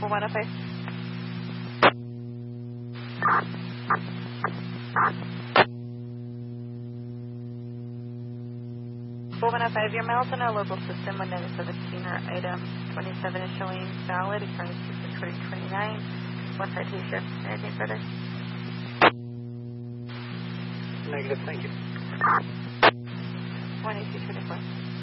4105. 4105, your miles in our local system, 1917 are item 27 is showing valid, according to 2029. One citation. Anything further? Negative, thank you. 18224.